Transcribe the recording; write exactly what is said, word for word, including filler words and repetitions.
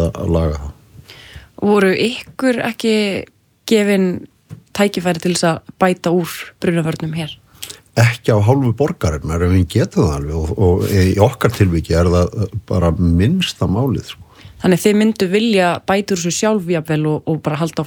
að laga það. Voru ykkur ekki gefin tækifæri til þess að bæta úr brunavörnum hér? Ekki á hálfu borgarinnar, en við getum það alveg og, og í okkar tilviki er það bara minnsta málið. Sko. Þannig þið myndu vilja bæta úr þessu sjálf jafnvel og, og bara halda á